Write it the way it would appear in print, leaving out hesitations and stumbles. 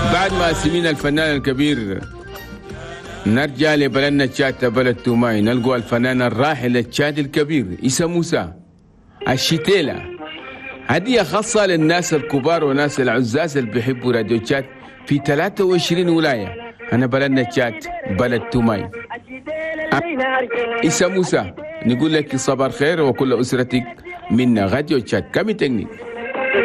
بعد ما سمينا الفنان الكبير نرجع لبلدنا تشاد بلد توماي، نلقوا الفنان الراحل التشادي الكبير عيسى موسى الشتيلة. هدية خاصة للناس الكبار وناس العزاز اللي بيحبوا راديو تشاد في 23 ولاية. أنا بلدنا تشاد بلد توماي. عيسى موسى نقول لك صباح الخير وكل أسرتك من راديو تشاد. كم تكنيك